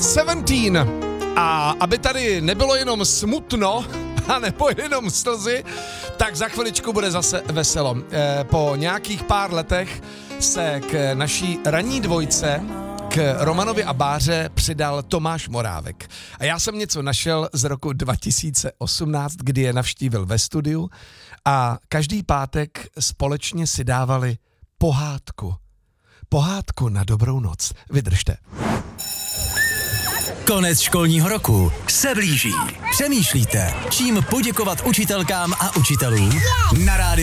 17. A aby tady nebylo jenom smutno, a nebo jenom slzy, tak za chviličku bude zase veselo. Po nějakých pár letech se k naší ranní dvojce, k Romanovi a Báře, přidal Tomáš Morávek. A já jsem něco našel z roku 2018, kdy je navštívil ve studiu a každý pátek společně si dávali pohádku. Pohádku na dobrou noc. Vydržte. Konec školního roku se blíží. Přemýšlíte, čím poděkovat učitelkám a učitelům? Na rádiu